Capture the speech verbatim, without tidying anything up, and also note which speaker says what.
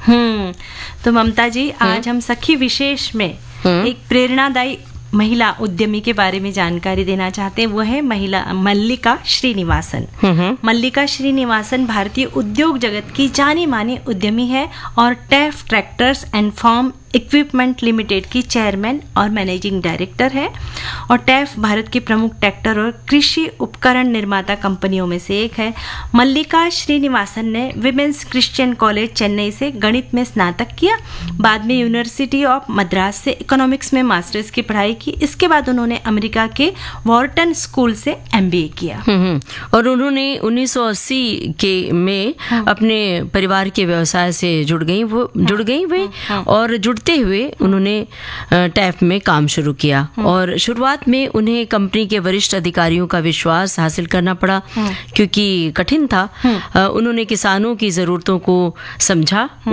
Speaker 1: हम्म तो ममता जी, आज हम सखी विशेष में एक प्रेरणादायी महिला उद्यमी के बारे में जानकारी देना चाहते हैं। वो है महिला मल्लिका श्रीनिवासन। मल्लिका श्रीनिवासन भारतीय उद्योग जगत की जानी मानी उद्यमी है और टेफ tractors and farm equipment limited की चेयरमैन और मैनेजिंग डायरेक्टर है। और टेफ भारत की प्रमुख ट्रैक्टर और कृषि उपकरण निर्माता कंपनियों में से एक है। मल्लिका श्रीनिवासन ने विमेंस क्रिश्चियन कॉलेज चेन्नई से गणित में स्नातक किया। बाद में यूनिवर्सिटी ऑफ मद्रास से इकोनॉमिक्स में मास्टर्स की पढ़ाई की। इसके बाद उन्होंने अमेरिका के वॉर्टन स्कूल से एमबीए किया।
Speaker 2: और उन्होंने उन्नीस सौ अस्सी के में अपने परिवार के व्यवसाय से जुड़ गई वो जुड़ गई वे और जुड़ते हुए उन्होंने टैफ में काम शुरू किया। और शुरुआत में उन्हें कंपनी के वरिष्ठ अधिकारियों का विश्वास हासिल करना पड़ा क्योंकि कठिन था। उन्होंने किसानों की जरूरतों को समझा,